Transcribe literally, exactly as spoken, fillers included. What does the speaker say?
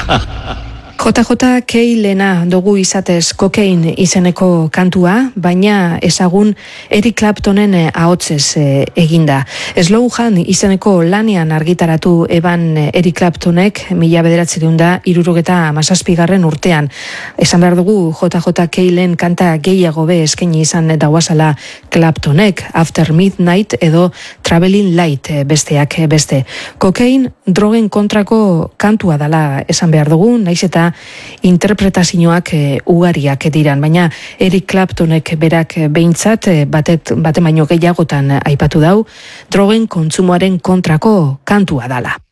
J J Keilena dugu izatez kokein izeneko kantua, baina ezagun Eric Claptonen ahotsez eginda. Slow Hand izeneko lanean argitaratu eban Eric Claptonek mila bederatziehun eta hirurogeta hamazazpigarren urtean. Esan behar dugu J J Keilen kanta gehiago be eskaini izan dauazala Claptonek, After Midnight edo Traveling Light besteak beste. Kokein drogen kontrako kantua dala esan behar dugu, naiz eta interpretazioak e, ugariak diran, baina Eric Claptonek berak behintzat batet, bate baino gehiagotan aipatu dau, drogen kontsumoaren kontrako kantua dala.